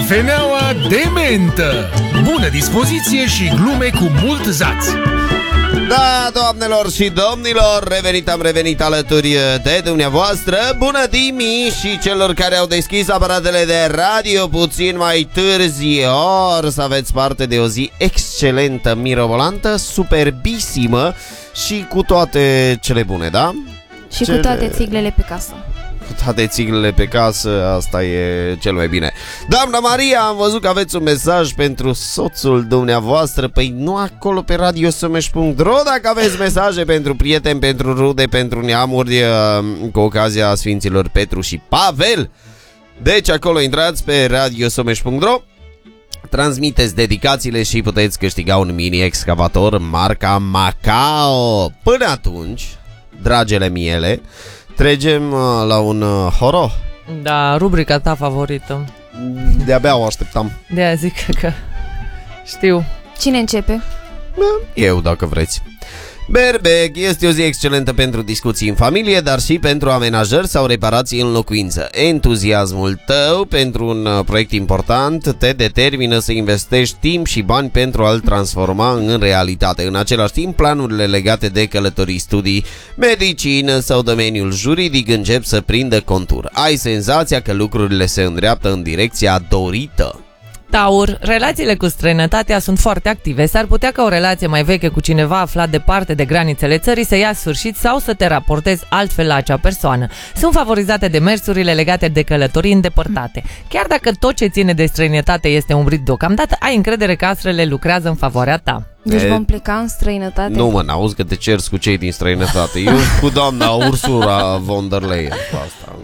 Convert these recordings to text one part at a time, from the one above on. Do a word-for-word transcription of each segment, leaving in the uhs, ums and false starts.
Cafeneaua de mentă. Bună dispoziție și glume cu mult zaț. Da, doamnelor și domnilor, revenit am revenit alături de dumneavoastră. Bună dimi și celor care au deschis aparatele de radio puțin mai târziu. Să aveți parte de o zi excelentă, mirobolantă, superbisimă și cu toate cele bune, da? Și cele... cu toate țiglele pe casă. Cu toate țiglele pe casă, asta e cel mai bine. Doamna Maria, am văzut că aveți un mesaj pentru soțul dumneavoastră. Păi nu acolo pe radio someș punct ro. Dacă aveți mesaje pentru prieteni, pentru rude, pentru neamuri, cu ocazia Sfinților Petru și Pavel, deci acolo intrați pe radio someș punct ro, transmiteți dedicațiile și puteți câștiga un mini-excavator marca Macao. Până atunci, dragele miele, trecem la un horo. Da, rubrica ta favorită. De-abia o așteptam. De-aia zic că știu. Cine începe? Eu, dacă vreți. Berbec este o zi excelentă pentru discuții în familie, dar și pentru amenajări sau reparații în locuință. Entuziasmul tău pentru un proiect important te determină să investești timp și bani pentru a-l transforma în realitate. În același timp, planurile legate de călătorii, studii, medicină sau domeniul juridic încep să prindă contur. Ai senzația că lucrurile se îndreaptă în direcția dorită. Taur, relațiile cu străinătatea sunt foarte active. S-ar putea ca o relație mai veche cu cineva aflat departe de granițele țării să ia sfârșit sau să te raportezi altfel la acea persoană. Sunt favorizate demersurile legate de călătorii îndepărtate. Chiar dacă tot ce ține de străinătate este umbrit deocamdată, ai încredere că astrele lucrează în favoarea ta. Deci E... vom pleca în străinătate? Nu, mă, n-auzi că te ceri cu cei din străinătate. Eu cu doamna Ursula von der Leyen cu asta.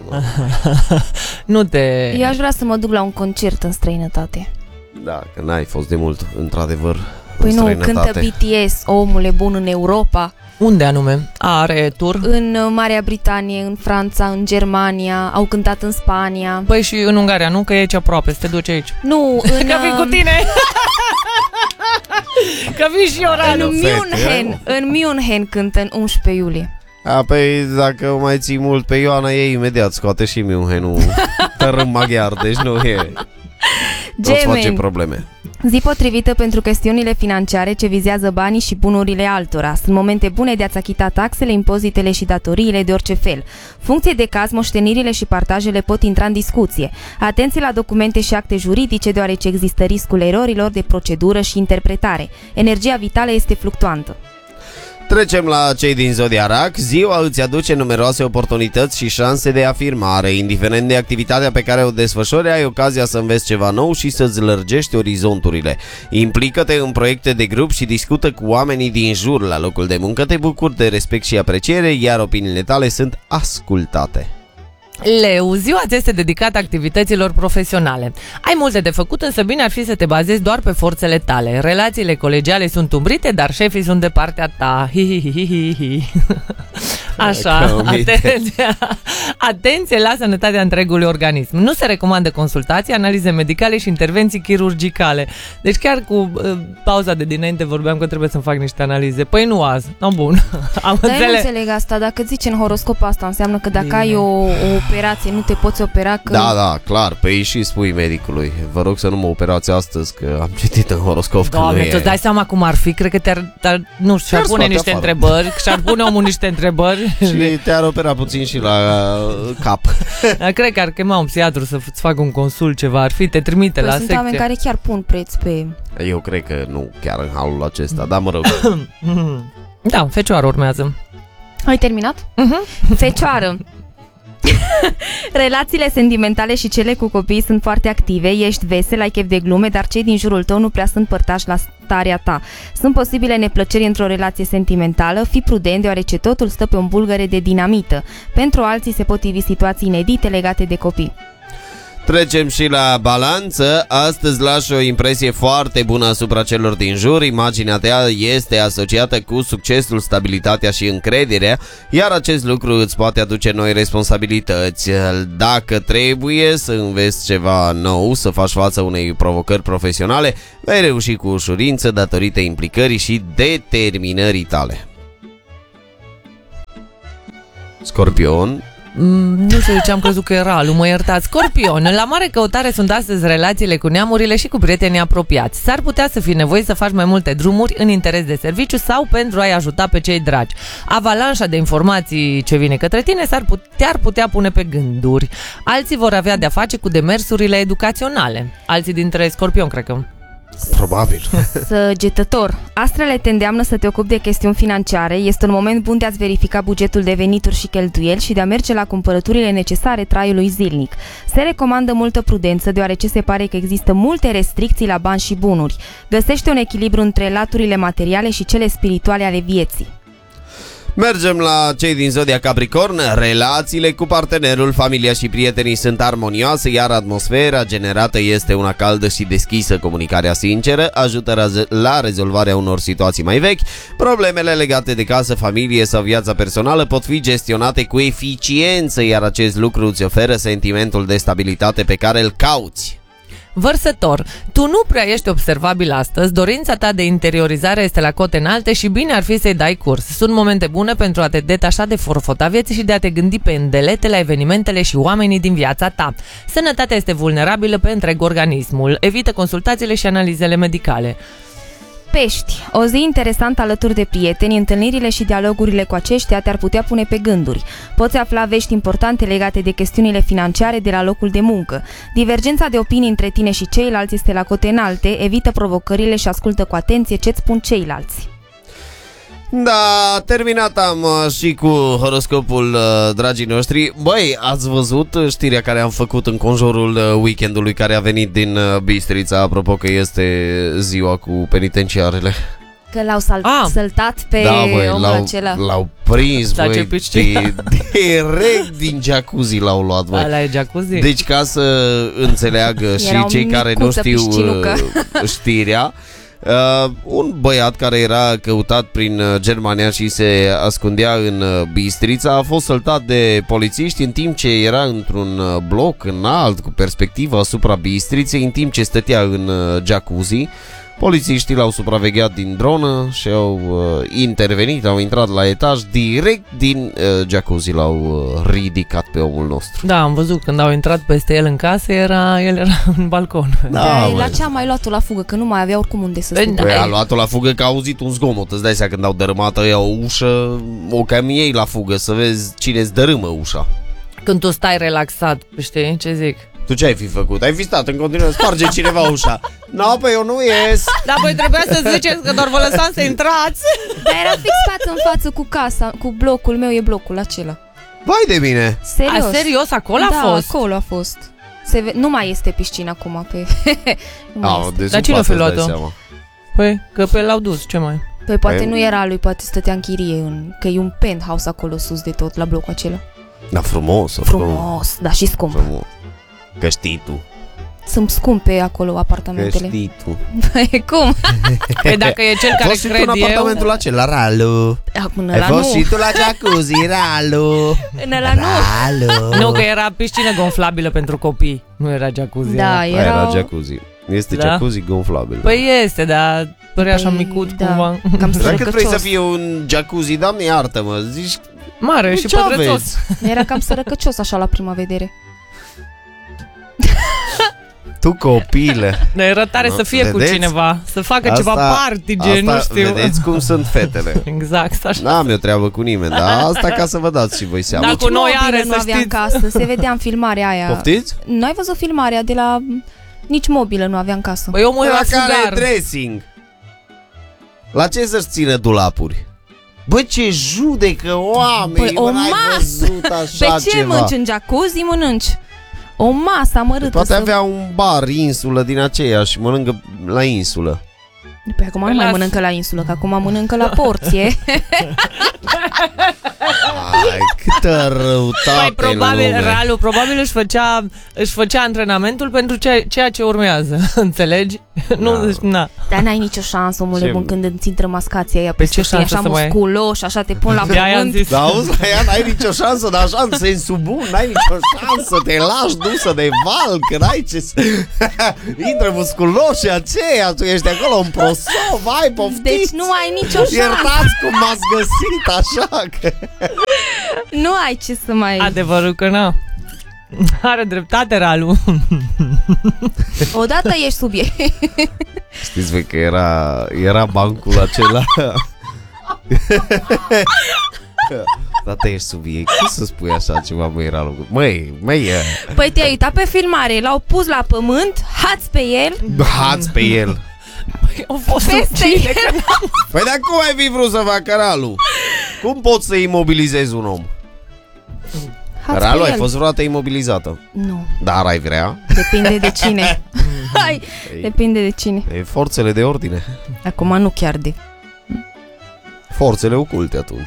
Nu te... Eu aș vrea să mă duc la un concert în străinătate. Da, că n-ai fost de mult, într-adevăr. Păi nu, cântă B T S, omule bun, în Europa. Unde anume? Are tur? În Marea Britanie, în Franța, în Germania, au cântat în Spania. Păi și în Ungaria, nu? Că e aici aproape, să te duci aici. Nu, în... Că vin cu tine! Că vin și Oranu. În München, în München cântă în unsprezece iulie. A, păi dacă o mai ții mult pe Ioana, ei imediat scoate și Münchenul tărâm maghiar, deci nu e... Nu-ți face probleme. Zi potrivită pentru chestiunile financiare ce vizează banii și bunurile altora. Sunt momente bune de a-ți achita taxele, impozitele și datoriile de orice fel. Funcție de caz, moștenirile și partajele pot intra în discuție. Atenție la documente și acte juridice, deoarece există riscul erorilor de procedură și interpretare. Energia vitală este fluctuantă. Trecem la cei din Zodia Rac. Ziua îți aduce numeroase oportunități și șanse de afirmare. Indiferent de activitatea pe care o desfășori, ai ocazia să înveți ceva nou și să-ți lărgești orizonturile. Implică-te în proiecte de grup și discută cu oamenii din jur. La locul de muncă te bucuri de respect și apreciere, iar opiniile tale sunt ascultate. Leu, ziua ți este dedicată activităților profesionale. Ai multe de făcut, însă bine ar fi să te bazezi doar pe forțele tale. Relațiile colegiale sunt umbrite, dar șefii sunt de partea ta. Hi-hi-hi-hi-hi. Așa, atenție, atenție la sănătatea întregului organism. Nu se recomandă consultații, analize medicale și intervenții chirurgicale. Deci chiar cu uh, pauza de dinainte vorbeam că trebuie să-mi fac niște analize. Păi nu azi, no, bun. Am Dar eu nu înțeles. înțeleg asta. Dacă zice în horoscop asta, înseamnă că dacă Bine. ai o, o operație, nu te poți opera că... Da, da, clar. Păi și spui medicului: vă rog să nu mă operați astăzi, că am citit în horoscop. Doamne, tu îți dai seama cum ar fi? Cred că te-ar, dar, nu știu, și-ar pune niște afară. întrebări, și-ar pune omul niște întrebări. Și te-ar opera puțin și la uh, cap. Cred că ar chema un psihiatru să-ți facă un consult, ceva ar fi, te trimite păi la sunt secție. oameni care chiar pun preț pe... Eu cred că nu chiar în halul acesta, dar mă rog. Da, fecioară urmează. Ai terminat? Uh-huh. Fecioară. Relațiile sentimentale și cele cu copii sunt foarte active, ești vesel, ai chef de glume, dar cei din jurul tău nu prea sunt părtași la starea ta. Sunt posibile neplăceri într-o relație sentimentală, fii prudent deoarece totul stă pe un bulgăre de dinamită. Pentru alții se pot ivi situații inedite legate de copii. Trecem și la balanță. Astăzi lași o impresie foarte bună asupra celor din jur. Imaginea ta este asociată cu succesul, stabilitatea și încrederea, iar acest lucru îți poate aduce noi responsabilități. Dacă trebuie să înveți ceva nou, să faci față unei provocări profesionale, vei reuși cu ușurință datorită implicării și determinării tale. Scorpion, Mm, nu știu de ce am crezut că era Ralu, mă iertați. Scorpion, la mare căutare sunt astăzi relațiile cu neamurile și cu prietenii apropiați. S-ar putea să fii nevoit să faci mai multe drumuri în interes de serviciu sau pentru a-i ajuta pe cei dragi. Avalanșa de informații ce vine către tine s-ar putea, te-ar putea pune pe gânduri. Alții vor avea de-a face cu demersurile educaționale. Alții dintre Scorpion, cred că... Probabil. Săgetător. Astrele te îndeamnă să te ocupi de chestiuni financiare. Este un moment bun de a-ți verifica bugetul de venituri și cheltuieli și de a merge la cumpărăturile necesare traiului zilnic. Se recomandă multă prudență, deoarece se pare că există multe restricții la bani și bunuri. Găsește un echilibru între laturile materiale și cele spirituale ale vieții. Mergem la cei din zodia Capricorn. Relațiile cu partenerul, familia și prietenii sunt armonioase, iar atmosfera generată este una caldă și deschisă. Comunicarea sinceră ajută la rezolvarea unor situații mai vechi. Problemele legate de casă, familie sau viața personală pot fi gestionate cu eficiență, iar acest lucru îți oferă sentimentul de stabilitate pe care îl cauți. Vărsător, tu nu prea ești observabil astăzi, dorința ta de interiorizare este la cote înalte și bine ar fi să-i dai curs. Sunt momente bune pentru a te detașa de forfota vieții și de a te gândi pe îndelete la evenimentele și oamenii din viața ta. Sănătatea este vulnerabilă pe întreg organismul, evită consultațiile și analizele medicale. Pești. O zi interesantă alături de prieteni, întâlnirile și dialogurile cu aceștia te-ar putea pune pe gânduri. Poți afla vești importante legate de chestiunile financiare de la locul de muncă. Divergența de opinii între tine și ceilalți este la cote înalte, evită provocările și ascultă cu atenție ce-ți spun ceilalți. Da, terminat am uh, și cu horoscopul, uh, dragii noștri. Băi, ați văzut știrea care am făcut în conjurul uh, weekendului care a venit din uh, Bistrița, apropo că este ziua cu penitenciarele? Că l-au sal- ah. săltat pe Da, băi, omul l-au, acela. l-au prins, S-a băi, cepit, de, direct din jacuzzi l-au luat, băi. Ala e jacuzzi? Deci ca să înțeleagă și Era o cei care nu micuță știu piscinucă. uh, știrea, Uh, un băiat care era căutat prin uh, Germania și se ascundea în uh, Bistrița a fost săltat de polițiști în timp ce era într-un uh, bloc înalt cu perspectivă asupra Bistriței, în timp ce stătea în uh, jacuzzi. Polițiștii l-au supravegheat din dronă și au uh, intervenit, au intrat la etaj, direct din uh, jacuzzi l-au uh, ridicat pe omul nostru. Da, am văzut când au intrat peste el în casă, era, el era în balcon. Da, Da, băi. la ce a mai luat-o la fugă? Că nu mai avea oricum unde să Păi, stea. Păi a luat-o la fugă că a auzit un zgomot. Îți dai seama când au dărâmat ăia o ușă, o cam ei la fugă, să vezi cine îți dărâmă ușa. Când tu stai relaxat, știi ce zic? Tu ce ai fi făcut? Ai fi stat în continuare, sparge cineva ușa. No, păi eu nu ies. Da, voi trebuia să ziceți că doar vă lăsam să intrați. Dar era fix față în față cu casa, cu blocul meu, e blocul acela. Vai de mine. Serios. A, serios, acolo da, a fost? acolo a fost. Se ve- nu mai este piscina acum pe... nu mai Au, este. de Dar cine o fi sub asta îți dai luat-o? seama. Păi, că pe l-au dus, ce mai? Păi poate Păi- nu era lui, poate stătea în chirie, în... că e un penthouse acolo sus de tot, la blocul acela. Da, frumos. oricum. Frumos, dar și scump. Frumos. Că știi tu. Sunt scumpe acolo Că apartamentele. știi tu. Cum? Păi dacă e cel Ai care fost și tu cred în eu... apartamentul acela, Ralu. Până Ai la fost nu. și tu la jacuzzi, Ralu. Până la nu. Ralu. Nu, că era piscină gonflabilă pentru copii. Nu era jacuzzi. Da, era. Aia era era... jacuzzi. Este Da? jacuzzi gonflabil. Păi este, dar părea așa Păi, micut da. cumva. Cam Dar cât vrei să sărăcăcios. fie un jacuzzi, Doamne iartă-mă, zici, Mare și ce pătrățos. aveți? Era cam sărăcăcios așa la prima vedere. Tu copile. Dar era tare Nu, să fie vedeți? cu cineva. Să facă Asta- ceva party, gen, asta, nu știu. Vedeți cum sunt fetele. Exact, așa. N-am eu treabă cu nimeni, dar asta ca să vă dați și voi seama. Da, Nici cu noi mobilă are, nu să avea în știți. casă. Se vedea în filmarea aia. Poftiți? Nu ai văzut filmarea de la... Nici mobilă nu avea în casă. Păi omul era La care fugar. e dressing? La ce să-și țină dulapuri? Bă, ce judecă oameni! Păi, o bă, n-ai masă! văzut așa Pe ce ceva. mănânci? În jacuzzi mănânci? O masă amărâtă. Poate să... avea un bar, insulă din aceea și mănâncă la insulă. Păi acum Păi nu mai las- mănâncă la insulă, că acum mănâncă la porție. Ai, câtă răutate Păi probabil, în lume. Ralu, probabil își făcea, își făcea antrenamentul pentru ce, ceea ce urmează. Înțelegi? Nu, deci, na. Dar n-ai nicio șansă, omule Ce- bun, când îți intră mascația aia Pe peste ce tine, șansă așa să mai ai? musculoși, așa te pun la De aia am pământ. zis. Dar auzi, la ea n-ai nicio șansă, dar așa în sensul bun, n-ai nicio șansă, te lași dusă de val, că n-ai ce să... Intră musculoși aceia, tu ești acolo în prosov, ai poftiți. Deci nu ai nicio șansă. Iertați cum m-ați găsit, așa că... Nu ai ce să mai... Adevărul că nu. Are dreptate, Ralu. Odată ești subiect. Știți voi că era, era bancul acela. Dată ești subiect. Cum să spui așa ceva, măi, Ralu? Măi, măi Păi te-ai uitat pe filmare, l-au pus la pământ, hați pe el. Hați pe el. Păi, au fost Peste ucide, el. Păi dar cum ai fi vrut să facă, Ralu? Cum poți să imobilizezi un om? Hați Ralu, pe ai el. fost vreodată imobilizată? Nu, Dar ai vrea? depinde de cine. Hai, depinde de cine. E forțele de ordine. Acum nu chiar de... Forțele oculte atunci.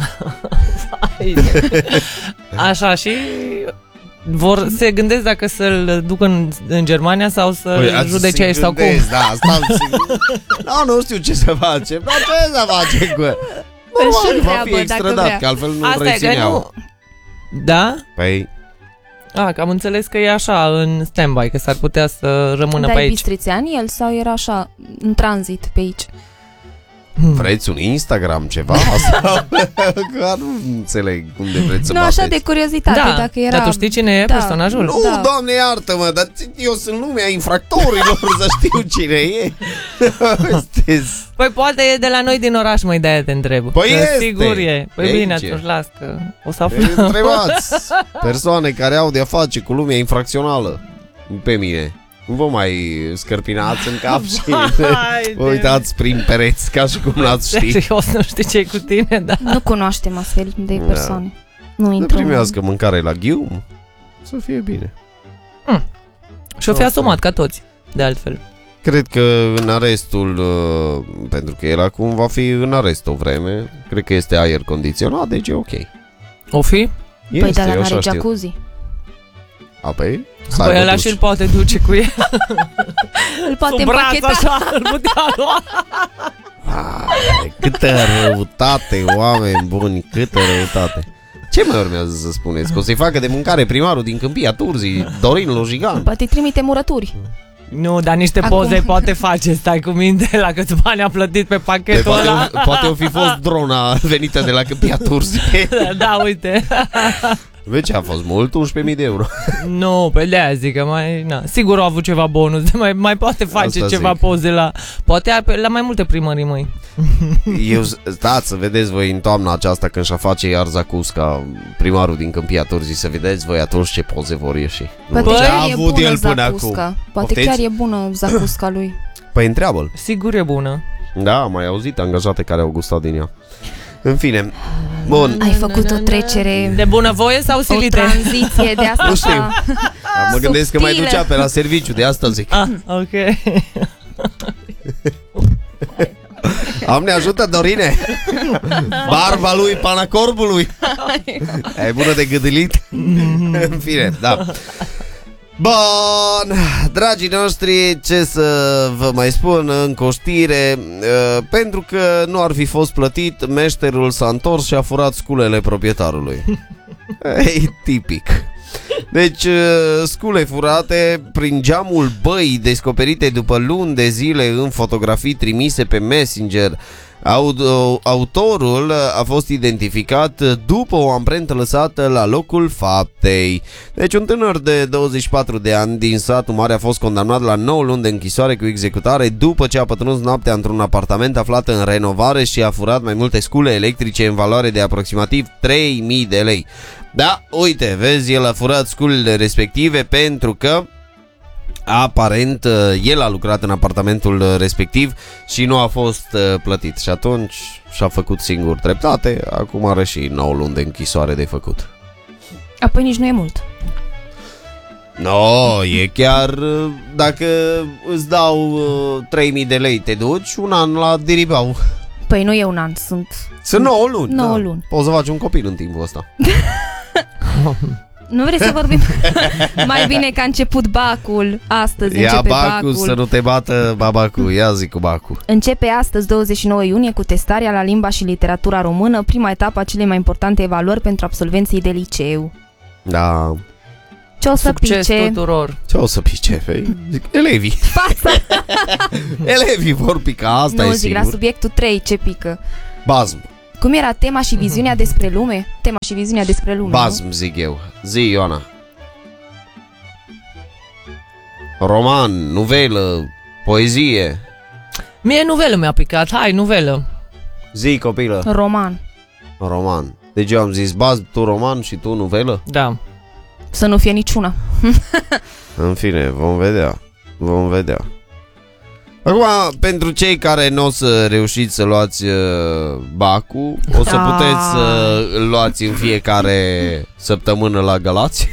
Așa, și vor, se gândesc dacă să-l duc în, în Germania sau să-l Păi, judece aici sau cum. Da, asta nu, nu știu ce să facem. Dar ce să facem cu el? Își Va întreabă fi dacă extradat, vrea. că altfel nu Asta e că rețineau. nu... Da? Păi, A, că am înțeles că e așa, în stand-by, că s-ar putea să rămână Dar pe e aici. bistrițean el sau era așa, în tranzit pe aici? vreți un Instagram ceva? Sau... Că nu înțeleg cum de vreți să Nu, bateți. așa de curiozitate, Da, dacă era... dar tu știi cine e Da. personajul? Nu, Da. Doamne, iartă-mă, dar eu sunt lumea infractorilor să știu cine e. Sunteți- Păi poate e de la noi din oraș, măi, de-aia te întreb. Păi Că este. sigur e. Păi Aici bine, e. atunci las că o să Păi, aflăm. întrebați persoane care au de-a face cu lumea infracțională. Pe mine. Nu vă mai scărpinați în cap și Vai vă de- uitați prin pereți ca și cum n-ați ști. Serios, nu știu ce-i cu tine, da. Nu cunoaștem astfel de Da. persoane. Nu Să intrăm. primească mâncare la ghium, să fie bine. Și-o fi asumat ca toți, de altfel. Cred că în arestul, uh, pentru că el acum va fi în arest o vreme, cred că este aer condiționat, deci e ok. O fi? Păi de la eu așa n-are știu. jacuzzi. A, păi? Să Păi aibă ăla duș. și-l poate duce cu el. Îl poate Sub braț împacheta. așa, îl putea lua. Ai, câtă răutate, oameni buni, câtă răutate. Ce mai urmează să spuneți? Că o să-i facă de mâncare primarul din Câmpia Turzii, Dorin Lojigan? Poate îi trimite murături. Nu, dar niște Acum. poze poate face, stai cu minte, la câți bani a plătit pe Păi, pachetul poate, ăla. o, poate o fi fost drona venită de la Câmpia Turzii. Da, uite. Vezi ce a fost mult? unsprezece mii de euro. Nu, pe de-aia zic că mai... Na, sigur au avut ceva bonus, mai, mai poate face Asta ceva zic. poze la... Poate a- la mai multe primării, măi. Eu, stați să vedeți voi în toamna aceasta când și-a face iar Zacusca, primarul din Câmpia Turzii, să vedeți voi atunci ce poze vor ieși. Poate Băi, chiar a e avut bună el până zacusca. acum. Poate Poftiți? chiar e bună zacusca lui. Păi întreabă-l. Sigur e bună. Da, am mai auzit angajate care au gustat din ea. În fine, bun. Ai făcut o trecere, De bunăvoie sau o silite? tranziție de asta Nu știu. așa. Mă gândesc că mai subtilă. ducea pe la serviciu, de asta zic. Ah, ok. Doamne ajută, Dorine! Barba lui, pana corbului! E bună de gâdilit. În fine, da. Bun, dragii noștri, ce să vă mai spun încă o știre, uh, pentru că nu ar fi fost plătit, meșterul s-a întors și a furat sculele proprietarului. E tipic. Deci, uh, scule furate prin geamul băii descoperite după luni de zile în fotografii trimise pe Messenger. Auto, autorul a fost identificat după o amprentă lăsată la locul faptei. Deci un tânăr de douăzeci și patru de ani din satul mare a fost condamnat la nouă luni de închisoare cu executare după ce a pătruns noaptea într-un apartament aflat în renovare și a furat mai multe scule electrice în valoare de aproximativ trei mii de lei. Da, uite, vezi, el a furat sculele respective pentru că aparent el a lucrat în apartamentul respectiv și nu a fost plătit. Și atunci și-a făcut singur dreptate. Acum are și nouă luni de închisoare de făcut. Apoi nici nu e mult. No, e chiar, dacă îți dau uh, trei mii de lei, te duci un an la diribau. Păi nu e un an, sunt... Sunt nouă luni. nouă da. luni. Poți să faci un copil în timpul ăsta. Nu vrei să vorbim mai bine că a început bacul. Astăzi Ia începe bacul, bacul. să nu te bată babacul. Ia zi cu bacul. Începe astăzi, douăzeci și nouă iunie, cu testarea la limba și literatura română, prima etapă a celei mai importante evaluări pentru absolvenții de liceu. Da. Ce o să Succes pice? tuturor. Ce o să pice? Fei? Zic, elevii. Fața! Elevii vor pica, asta Nu, e zic, la sigur. subiectul trei, ce pică? Bazm. Cum era tema și viziunea despre lume? Tema și viziunea despre lume, Bazm, nu? zic eu. Zi, Ioana. Roman, nuvelă, poezie. Mie nuvelă mi-a picat, hai, nuvelă. Zi, copilă. Roman. Roman. Deci eu am zis bazm, tu roman și tu nuvelă? Da. Să nu fie niciuna. În fine, vom vedea. Vom vedea. Acum, pentru cei care nu o să reușiți să luați uh, bacul, o să Ah. puteți să îl luați în fiecare săptămână la Galați.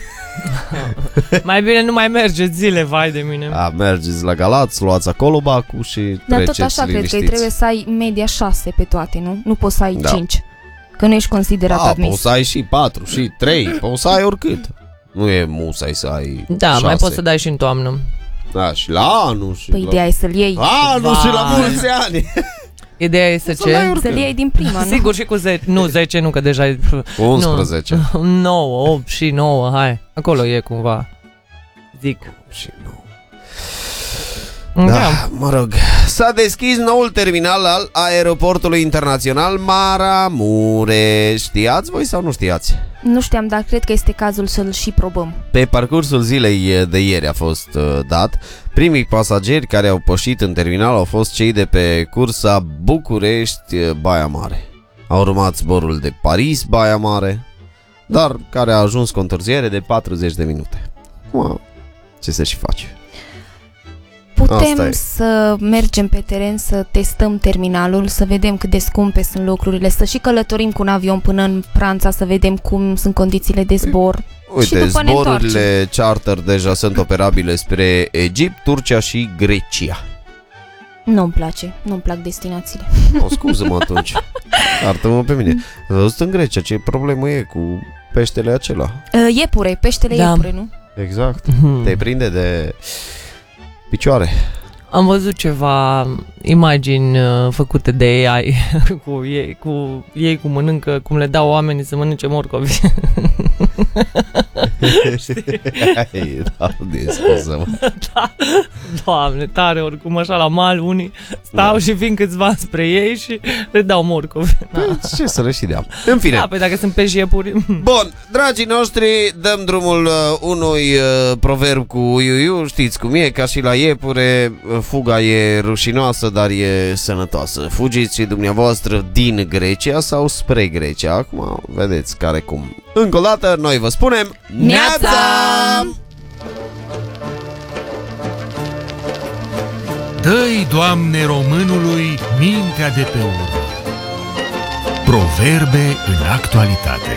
Mai bine nu mai mergeți zile, vai de mine. A, mergeți la Galați, luați acolo bacul și Dar tot treceți așa cred că liniștiți. trebuie să ai media șase pe toate, nu? Nu poți să ai Da. cinci. Că nu ești considerat A, admis. poți să ai și patru, și trei, poți să ai oricât. Nu e musai să ai Da, șase. mai poți să dai și în toamnă. Da, și la anul și Păi la... ideea e să-l iei. Anul și la Vai. mulți ani. Ideea e să Să dai ce? oricând. Să-l iei din prima, nu? Sigur și cu zece, nu zece, nu, că deja e... unsprezece. Nu, nouă, opt și nouă, hai. Acolo e cumva. Zic. Și nu. Da. Da, mă rog. S-a deschis noul terminal al aeroportului internațional Maramureș. Știați voi sau nu știați? Nu știam, dar cred că este cazul să-l și probăm. Pe parcursul zilei de ieri a fost uh, dat. Primii pasageri care au pășit în terminal au fost cei de pe cursa București-Baia Mare. A urmat zborul de Paris-Baia Mare, dar care a ajuns cu o întârziere de patruzeci de minute. Acum, ce se și face? Asta Putem e. să mergem pe teren, să testăm terminalul, să vedem cât de scumpe sunt lucrurile, să și călătorim cu un avion până în Franța, să vedem cum sunt condițiile de zbor. Și Uite, după ne zborurile charter deja sunt operabile spre Egipt, Turcia și Grecia. Nu-mi place, nu-mi plac destinațiile. O, scuză-mă atunci. Artă-mă pe mine. Ai văzut în Grecia ce problemă e cu peștele acela? Uh, Iepure, peștele Da. iepure, nu? Exact. Mhm. Te prinde de picioare. Am văzut ceva imagini uh, făcute de A I cu ei, cu ei cum mănâncă, cum le dau oamenii să mănânce morcovi. Ai, Doamne, scuză-mă. Da. Doamne, tare, oricum așa la mal, unii stau Da. și vin câțiva spre ei și le dau morcovi. Da. Păi, ce să le și dea. În fine. Da, păi dacă sunt pești iepuri. Bun, dragii noștri, dăm drumul uh, unui uh, proverb cu iuiu. Știți cum e, ca și la iepure, uh, fuga e rușinoasă, dar e sănătoasă. Fugiți și dumneavoastră din Grecia sau spre Grecia. Acum vedeți care cum. Încă o dată, noi vă spunem Neața! Dă-i, Doamne, românului mintea de pe urmă. Proverbe în actualitate.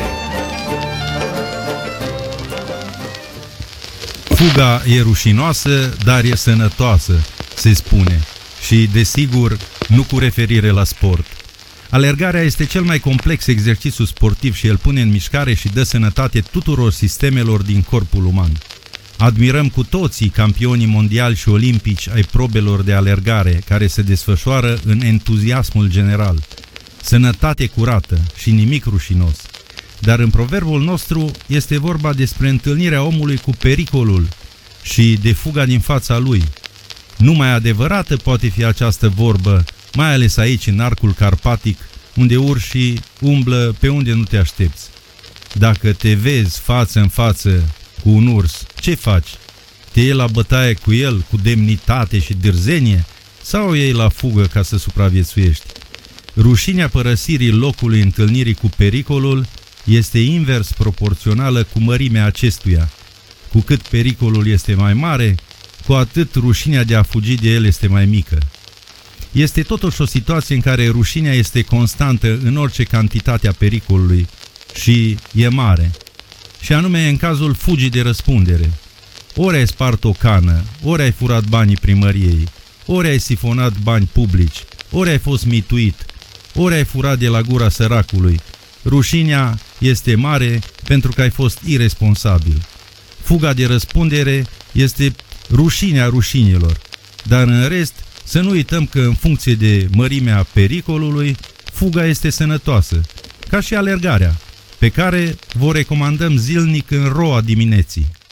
Fuga e rușinoasă, dar e sănătoasă, se spune. Și, desigur, nu cu referire la sport. Alergarea este cel mai complex exercițiu sportiv și el pune în mișcare și dă sănătate tuturor sistemelor din corpul uman. Admirăm cu toții campionii mondiali și olimpici ai probelor de alergare care se desfășoară în entuziasmul general. Sănătate curată și nimic rușinos. Dar în proverbul nostru este vorba despre întâlnirea omului cu pericolul și de fuga din fața lui. Numai adevărată poate fi această vorbă, mai ales aici în arcul carpatic, unde urșii umblă pe unde nu te aștepți. Dacă te vezi față în față cu un urs, ce faci? Te iei la bătaie cu el, cu demnitate și dârzenie, sau o iei la fugă ca să supraviețuiești? Rușinea părăsirii locului întâlnirii cu pericolul este invers proporțională cu mărimea acestuia. Cu cât pericolul este mai mare, cu atât rușinea de a fugi de el este mai mică. Este totuși o situație în care rușinea este constantă în orice cantitate a pericolului și e mare. Și anume în cazul fugii de răspundere. Ori ai spart o cană, ori ai furat banii primăriei, ori ai sifonat bani publici, ori ai fost mituit, ori ai furat de la gura săracului. Rușinea este mare pentru că ai fost irresponsabil. Fuga de răspundere este rușinea rușinilor. Dar în rest, să nu uităm că în funcție de mărimea pericolului, fuga este sănătoasă, ca și alergarea, pe care vă recomandăm zilnic în roa dimineții.